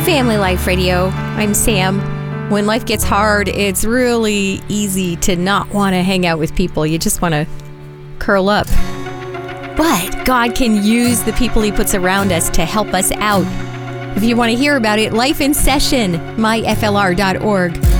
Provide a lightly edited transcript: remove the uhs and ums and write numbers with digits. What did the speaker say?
Family Life Radio. I'm Sam. When life gets hard, it's really easy to not want to hang out with people. You just want to curl up. But God can use the people He puts around us to help us out. If you want to hear about it, Life in Session, myflr.org.